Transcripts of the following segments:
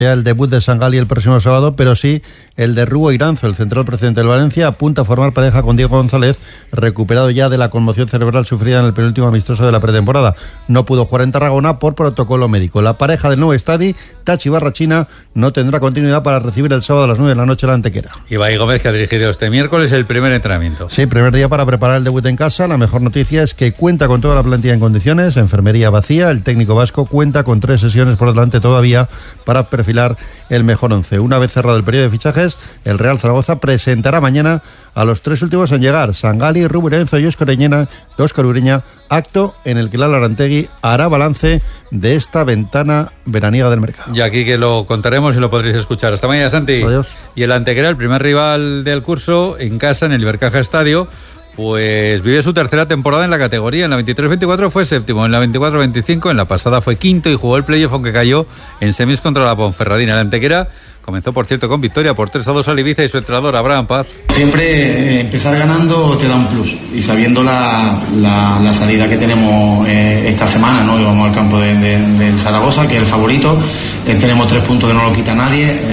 ya el debut de Sangali el próximo sábado, pero sí el de Rubo Iranzo, el central presidente del Valencia, apunta a formar pareja con Diego González, recuperado ya de la conmoción cerebral sufrida en el penúltimo amistoso de la pretemporada. No pudo jugar en Tarragona por protocolo médico. La pareja del nuevo estadio, Tachi Barrachina, no tendrá continuidad para recibir el sábado a las 9 de la noche la Antequera. Ibai Gómez, que ha dirigido este miércoles el primer entrenamiento. Sí, primer día para preparar el debut en casa. La mejor noticia es que cuenta con toda la plantilla en condiciones, enfermería vacía. El técnico vasco cuenta con 3 sesiones por delante todavía para perfilar el mejor 11. Una vez cerrado el periodo de fichajes, el Real Zaragoza presentará mañana a los 3 últimos en llegar, Sangali, Rubo Iranzo y Óscar Ureña, acto en el que Lalo Arantegui hará balance de esta ventana veraniega del mercado. Y aquí que lo contaremos y lo podréis escuchar. Hasta mañana, Santi. Adiós. Y el Antequera, el primer rival del curso, en casa, en el Ibercaja Estadio, pues vive su tercera temporada en la categoría. En la 23-24 fue séptimo, en la 24-25, en la pasada fue quinto y jugó el playoff, aunque cayó en semis contra la Ponferradina. El Antequera comenzó, por cierto, con victoria por 3-2 al Ibiza y su entrenador Abraham Paz. Siempre empezar ganando te da un plus, y sabiendo la salida que tenemos esta semana, ¿no? Y vamos al campo del Zaragoza, que es el favorito. Tenemos 3 puntos que no lo quita nadie.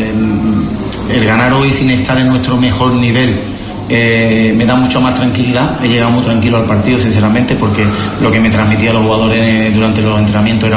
El ganar hoy sin estar en nuestro mejor nivel me da mucho más tranquilidad. He llegado muy tranquilo al partido, sinceramente, porque lo que me transmitían los jugadores durante los entrenamientos era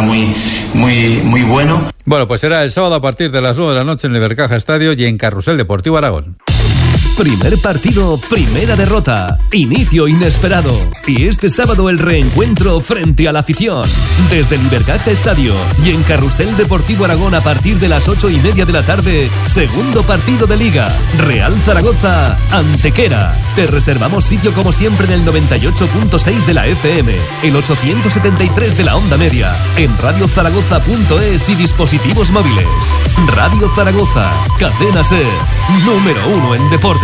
muy bueno. Bueno, pues será el sábado a partir de las 9 de la noche en el Ibercaja Estadio y en Carrusel Deportivo Aragón. Primer partido, primera derrota, inicio inesperado. Y este sábado el reencuentro frente a la afición. Desde el Ibercaja Estadio y en Carrusel Deportivo Aragón a partir de las 8:30 de la tarde, segundo partido de Liga. Real Zaragoza, Antequera. Te reservamos sitio como siempre en el 98.6 de la FM, el 873 de la onda media, en radiozaragoza.es y dispositivos móviles. Radio Zaragoza, cadena SER, número 1 en deporte.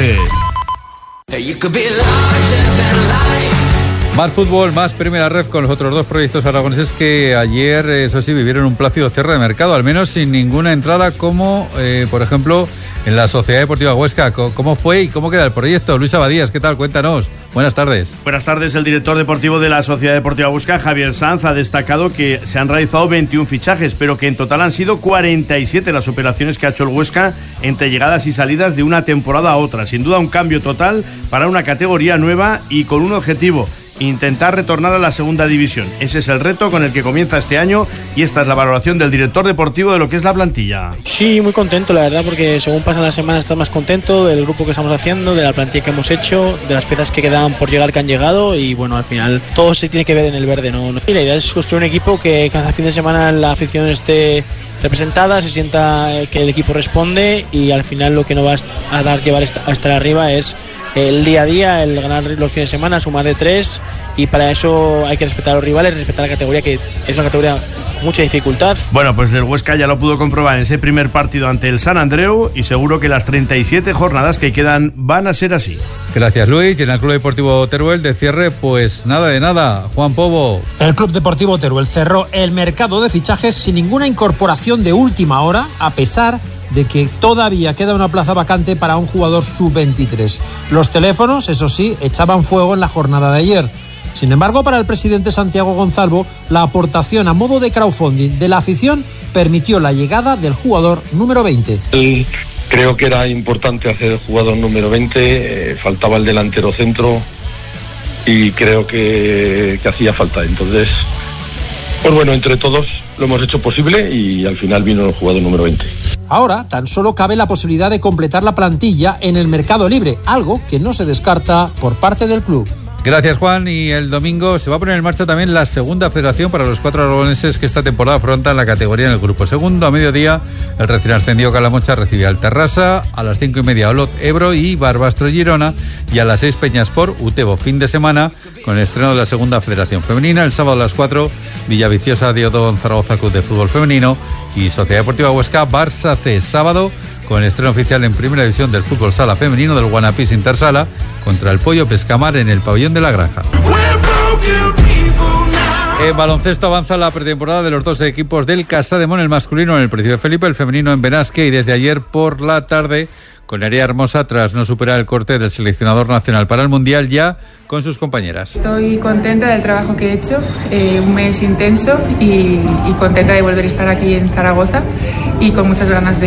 Más fútbol, más primera ref con los otros 2 proyectos aragoneses que ayer, eso sí, vivieron un plácido cierre de mercado, al menos sin ninguna entrada, como por ejemplo en la Sociedad Deportiva Huesca. ¿Cómo fue y cómo queda el proyecto? Luis Abadías, ¿qué tal? Cuéntanos. Buenas tardes. Buenas tardes. El director deportivo de la Sociedad Deportiva Huesca, Javier Sanz, ha destacado que se han realizado 21 fichajes, pero que en total han sido 47 las operaciones que ha hecho el Huesca entre llegadas y salidas de una temporada a otra. Sin duda un cambio total para una categoría nueva y con un objetivo: intentar retornar a la segunda división. Ese es el reto con el que comienza este año, y esta es la valoración del director deportivo de lo que es la plantilla. Sí, muy contento, la verdad, porque según pasan las semanas estás más contento del grupo que estamos haciendo, de la plantilla que hemos hecho, de las piezas que quedaban por llegar que han llegado, y bueno, al final todo se tiene que ver en el verde, ¿no? Y la idea es construir un equipo que cada fin de semana la afición esté representada, se sienta que el equipo responde, y al final lo que nos va a dar llevar a estar arriba es el día a día, el ganar los fines de semana, sumar de 3, y para eso hay que respetar a los rivales, respetar la categoría, que es una categoría con mucha dificultad. Bueno, pues el Huesca ya lo pudo comprobar en ese primer partido ante el San Andreu, y seguro que las 37 jornadas que quedan van a ser así. Gracias, Luis. Y en el Club Deportivo Teruel, de cierre, pues nada de nada. Juan Pobo. El Club Deportivo Teruel cerró el mercado de fichajes sin ninguna incorporación de última hora, a pesar de que todavía queda una plaza vacante para un jugador sub-23. Los teléfonos, eso sí, echaban fuego en la jornada de ayer. Sin embargo, para el presidente Santiago Gonzalvo, la aportación a modo de crowdfunding de la afición permitió la llegada del jugador número 20. Creo que era importante hacer el jugador número 20, faltaba el delantero centro y creo que hacía falta. Entonces, pues bueno, entre todos lo hemos hecho posible y al final vino el jugador número 20. Ahora tan solo cabe la posibilidad de completar la plantilla en el mercado libre, algo que no se descarta por parte del club. Gracias, Juan. Y el domingo se va a poner en marcha también la segunda federación para los 4 aragoneses que esta temporada afrontan la categoría en el grupo segundo. A mediodía, el recién ascendido Calamocha recibe al Terrassa, a las 5:30 Olot Ebro y Barbastro Girona, y a las 6 Peñaspor Utebo. Fin de semana con el estreno de la segunda federación femenina. El sábado a las 4 Villaviciosa Diodón Zaragoza Club de Fútbol Femenino y Sociedad Deportiva Huesca Barça C. Sábado con el estreno oficial en primera división del fútbol sala femenino del Guanapís Intersala contra el Pollo Pescamar en el pabellón de la Granja. En baloncesto avanza la pretemporada de los 2 equipos del Casademón, el masculino en el Príncipe Felipe, el femenino en Benasque, y desde ayer por la tarde con Nerea Hermosa, tras no superar el corte del seleccionador nacional para el Mundial, ya con sus compañeras. Estoy contenta del trabajo que he hecho, un mes intenso y contenta de volver a estar aquí en Zaragoza. y con muchas ganas de